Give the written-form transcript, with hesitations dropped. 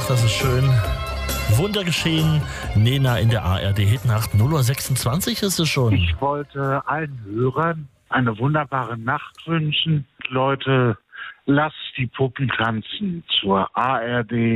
das ist schön. Wunder geschehen. Nena in der ARD-Hitnacht. 0:26 ist es schon. Ich wollte allen Hörern eine wunderbare Nacht wünschen. Leute, lasst die Puppen tanzen zur ARD